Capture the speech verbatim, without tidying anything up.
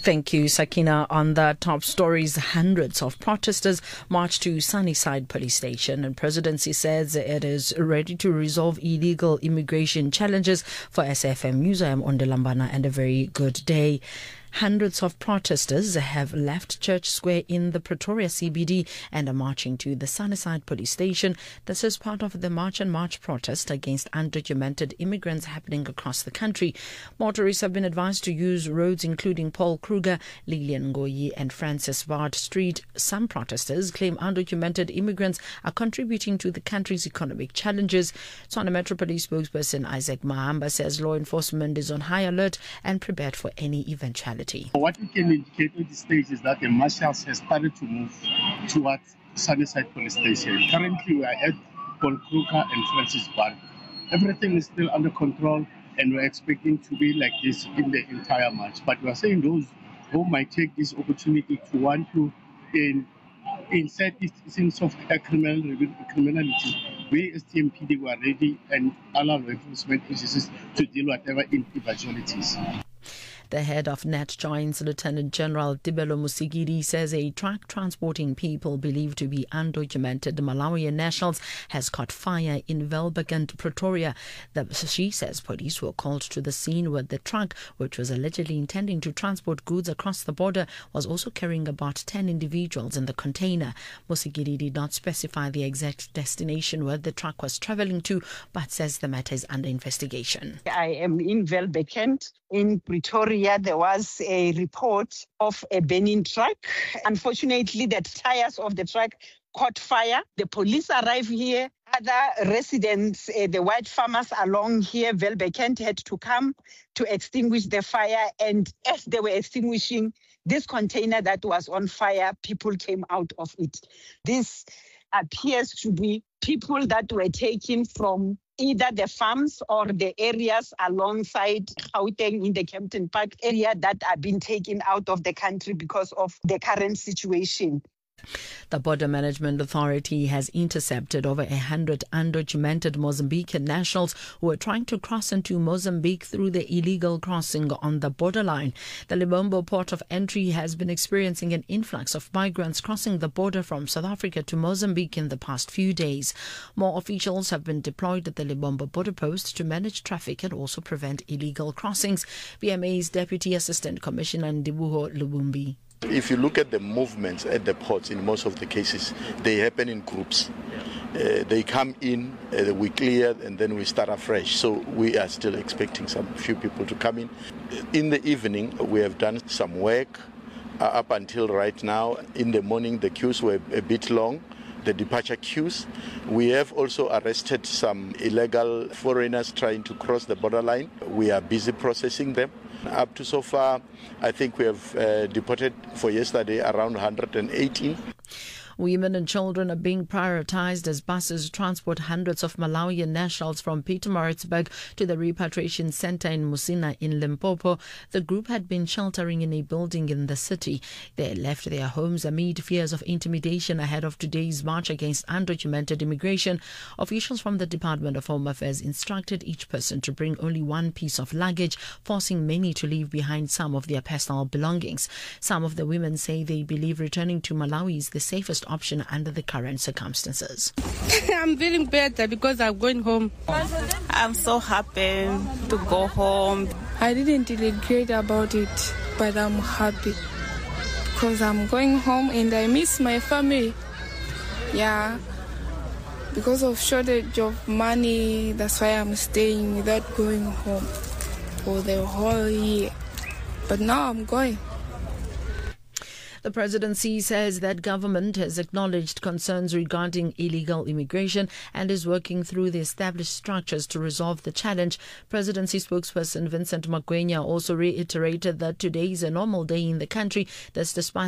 Thank you, Sakina. On the top stories, hundreds of protesters marched to Sunnyside Police Station, and Presidency says it is ready to resolve illegal immigration challenges. For S F M News, I am Onde Lambana, and a very good day. Hundreds of protesters have left Church Square in the Pretoria C B D and are marching to the Sunnyside Police Station. This is part of the March and March protest against undocumented immigrants happening across the country. Motorists have been advised to use roads including Paul Kruger, Lillian Ngoyi and Francis Bard Street. Some protesters claim undocumented immigrants are contributing to the country's economic challenges. Tshwane Metro Police spokesperson Isaac Mahamba says law enforcement is on high alert and prepared for any eventuality. What we can indicate at this stage is that the marshals have started to move towards Sunnyside Police Station. Currently, we are at Paul Kruger and Francis Bard. Everything is still under control, and we're expecting to be like this in the entire march. But we are saying those who might take this opportunity to want to in, incite instances of criminal, criminality, we as T M P D were ready and allow law enforcement agencies to deal with whatever eventualities. The head of NatJoins, Lieutenant General Tibelo Musigiri, says a truck transporting people believed to be undocumented Malawian nationals has caught fire in Welbekend, Pretoria. The, she says police were called to the scene where the truck, which was allegedly intending to transport goods across the border, was also carrying about ten individuals in the container. Musigiri did not specify the exact destination where the truck was travelling to, but says the matter is under investigation. I am in Welbekend in Pretoria. There was a report of a burning truck. Unfortunately, the tires of the truck caught fire. The police arrived here. Other residents, uh, the white farmers along here, Welbekend, had to come to extinguish the fire. And as they were extinguishing this container that was on fire, people came out of it. This appears to be people that were taken from either the farms or the areas alongside Gauteng in the Kempton Park area that are being taken out of the country because of the current situation. The Border Management Authority has intercepted over a hundred undocumented Mozambican nationals who were trying to cross into Mozambique through the illegal crossing on the borderline. The Lebombo port of entry has been experiencing an influx of migrants crossing the border from South Africa to Mozambique in the past few days. More officials have been deployed at the Lebombo border post to manage traffic and also prevent illegal crossings. B M A's Deputy Assistant Commissioner Ndibuho Lubumbi. If you look at the movements at the ports, in most of the cases, they happen in groups. Uh, they come in, uh, we clear, and then we start afresh. So we are still expecting some few people to come in. In the evening, we have done some work uh, up until right now. In the morning, the queues were a bit long, the departure queues. We have also arrested some illegal foreigners trying to cross the borderline. We are busy processing them. Up to so far, I think we have uh, deported for yesterday around one hundred eighteen. Women and children are being prioritized as buses transport hundreds of Malawian nationals from Pietermaritzburg to the repatriation center in Musina in Limpopo. The group had been sheltering in a building in the city. They left their homes amid fears of intimidation ahead of today's march against undocumented immigration. Officials from the Department of Home Affairs instructed each person to bring only one piece of luggage, forcing many to leave behind some of their personal belongings. Some of the women say they believe returning to Malawi is the safest option under the current circumstances. I'm feeling better because I'm going home. I'm so happy to go home. I didn't really care about it, but I'm happy because I'm going home and I miss my family. Yeah, because of shortage of money, that's why I'm staying without going home for the whole year. But now I'm going. The presidency says that government has acknowledged concerns regarding illegal immigration and is working through the established structures to resolve the challenge. Presidency spokesperson Vincent Magwenya also reiterated that today is a normal day in the country. That's despite